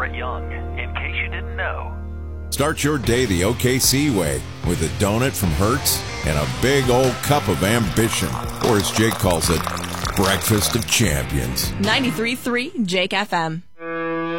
Brett Young. In case you didn't know. Start your day the OKC way with a donut from Hertz and a big old cup of ambition, or as Jake calls it, breakfast of champions. 93.3 Jake FM.